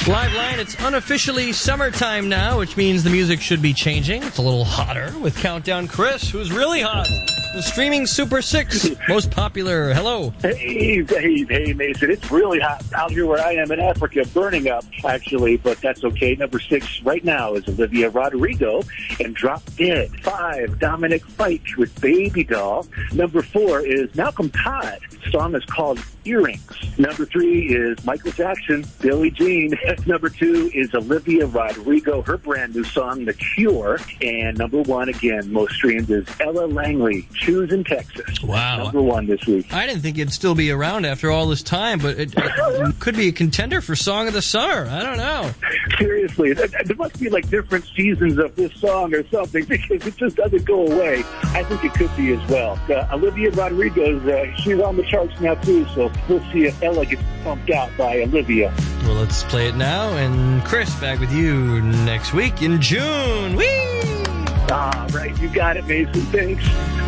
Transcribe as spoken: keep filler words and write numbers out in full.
Live line, it's unofficially summertime now, which means the music should be changing. It's a little hotter with Countdown Chris, who's really hot. The streaming Super six, most popular. Hello. Hey, hey, hey, Mason. It's really hot out here where I am in Africa, burning up, actually, but that's okay. Number six right now is Olivia Rodrigo and Drop Dead. Five, Dominic Fike with Baby Doll. Number four is Malcolm Todd. The song is called Earrings. Number three is Michael Jackson, Billie Jean. Number two is Olivia Rodrigo, her brand new song, The Cure. And number one, again, most streamed, is Ella Langley, Shoes in Texas. Wow. Number one this week. I didn't think it'd still be around after all this time, but it, it could be a contender for Song of the Summer. I don't know. Seriously, there must be like different seasons of this song or something because it just doesn't go away. I think it could be as well. Uh, Olivia Rodrigo's, uh, she's on the charts now too, so we'll see if Ella gets pumped out by Olivia. Well, let's play it now, and Chris, back with you next week in June. Whee! Ah, right, you got it, Mason. Thanks.